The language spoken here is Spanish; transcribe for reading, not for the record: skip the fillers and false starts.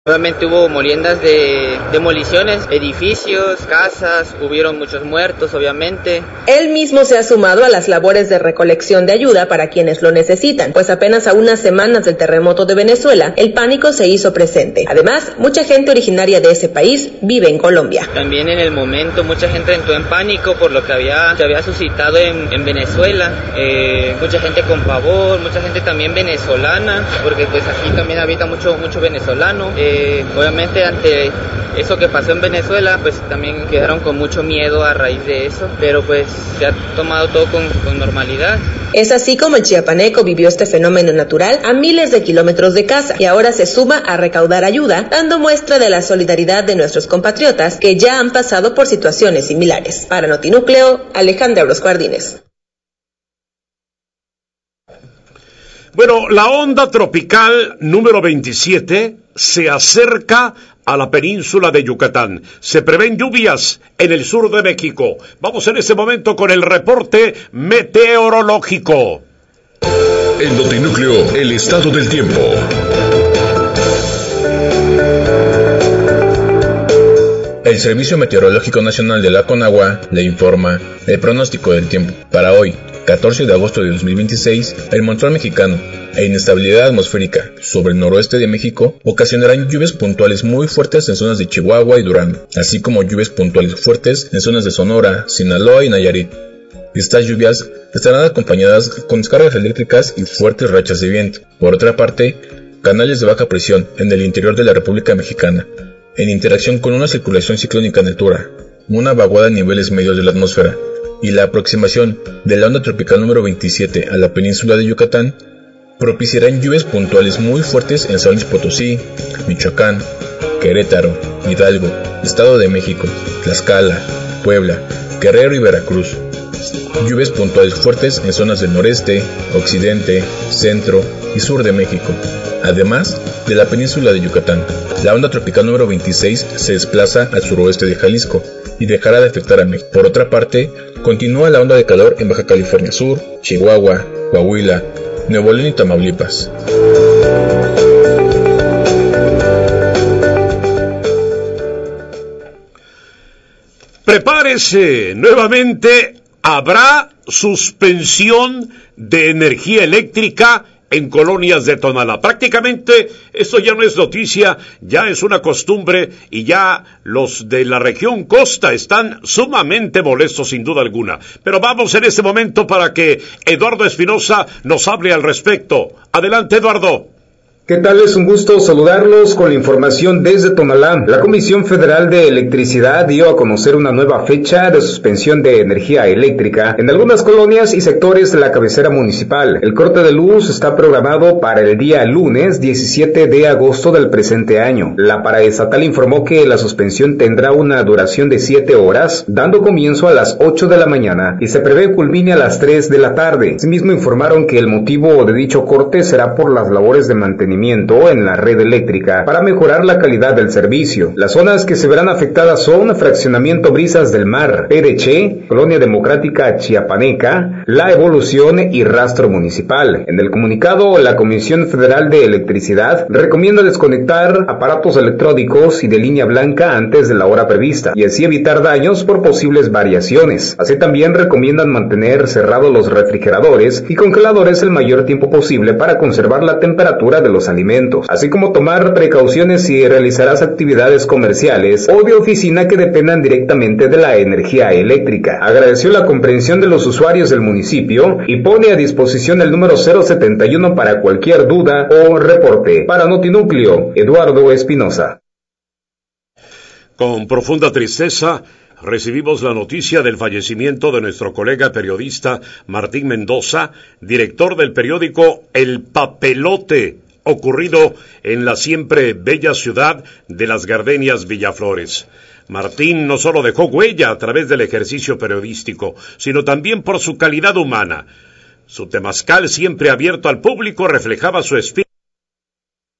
Obviamente hubo moliendas de demoliciones, edificios, casas, hubieron muchos muertos, obviamente. Él mismo se ha sumado a las labores de recolección de ayuda para quienes lo necesitan, pues apenas a unas semanas del terremoto de Venezuela, el pánico se hizo presente. Además, mucha gente originaria de ese país vive en Colombia. También en el momento mucha gente entró en pánico por lo que se había suscitado en Venezuela. Mucha gente con pavor, mucha gente también venezolana, porque pues aquí también habita mucho venezolano. Obviamente ante eso que pasó en Venezuela, pues también quedaron con mucho miedo a raíz de eso, pero pues se ha tomado todo con normalidad. Es así como el chiapaneco vivió este fenómeno natural a miles de kilómetros de casa y ahora se suma a recaudar ayuda, dando muestra de la solidaridad de nuestros compatriotas que ya han pasado por situaciones similares. Para Notinúcleo, Alejandra Orozco Ardínez. Bueno, la onda tropical número 27 se acerca a la península de Yucatán. Se prevén lluvias en el sur de México. Vamos en ese momento con el reporte meteorológico. En Notinúcleo, el estado del tiempo. El Servicio Meteorológico Nacional de la Conagua le informa el pronóstico del tiempo para hoy, 14 de agosto de 2026, el monzón mexicano e inestabilidad atmosférica sobre el noroeste de México ocasionarán lluvias puntuales muy fuertes en zonas de Chihuahua y Durango, así como lluvias puntuales fuertes en zonas de Sonora, Sinaloa y Nayarit. Estas lluvias estarán acompañadas con descargas eléctricas y fuertes rachas de viento. Por otra parte, canales de baja presión en el interior de la República Mexicana, en interacción con una circulación ciclónica en altura, una vaguada en niveles medios de la atmósfera y la aproximación de la onda tropical número 27 a la península de Yucatán, propiciarán lluvias puntuales muy fuertes en San Luis Potosí, Michoacán, Querétaro, Hidalgo, Estado de México, Tlaxcala, Puebla, Guerrero y Veracruz. Lluvias puntuales fuertes en zonas del noreste, occidente, centro y sur de México, además de la península de Yucatán. La onda tropical número 26 se desplaza al suroeste de Jalisco y dejará de afectar a México. Por otra parte, continúa la onda de calor en Baja California Sur, Chihuahua, Coahuila, Nuevo León y Tamaulipas. Prepárese, nuevamente habrá suspensión de energía eléctrica en colonias de Tonalá. Prácticamente esto ya no es noticia, ya es una costumbre y ya los de la región costa están sumamente molestos sin duda alguna. Pero vamos en este momento para que Eduardo Espinosa nos hable al respecto. Adelante, Eduardo. ¿Qué tal? Es un gusto saludarlos con la información desde Tonalá. La Comisión Federal de Electricidad dio a conocer una nueva fecha de suspensión de energía eléctrica en algunas colonias y sectores de la cabecera municipal. El corte de luz está programado para el día lunes 17 de agosto del presente año. La paraestatal informó que la suspensión tendrá una duración de 7 horas, dando comienzo a las 8 de la mañana y se prevé culmine a las 3 de la tarde. Asimismo informaron que el motivo de dicho corte será por las labores de mantenimiento en la red eléctrica para mejorar la calidad del servicio. Las zonas que se verán afectadas son Fraccionamiento Brisas del Mar, Pereche, Colonia Democrática Chiapaneca, La Evolución y Rastro Municipal. En el comunicado, la Comisión Federal de Electricidad recomienda desconectar aparatos electrónicos y de línea blanca antes de la hora prevista y así evitar daños por posibles variaciones. Así también recomiendan mantener cerrados los refrigeradores y congeladores el mayor tiempo posible para conservar la temperatura de los alimentos, así como tomar precauciones si realizarás actividades comerciales o de oficina que dependan directamente de la energía eléctrica. Agradeció la comprensión de los usuarios del municipio y pone a disposición el número 071 para cualquier duda o reporte. Para Notinúcleo, Eduardo Espinosa. Con profunda tristeza recibimos la noticia del fallecimiento de nuestro colega periodista Martín Mendoza, director del periódico El Papelote, ocurrido en la siempre bella ciudad de Las Gardenias, Villaflores. Martín no solo dejó huella a través del ejercicio periodístico, sino también por su calidad humana. Su temazcal, siempre abierto al público, reflejaba su espíritu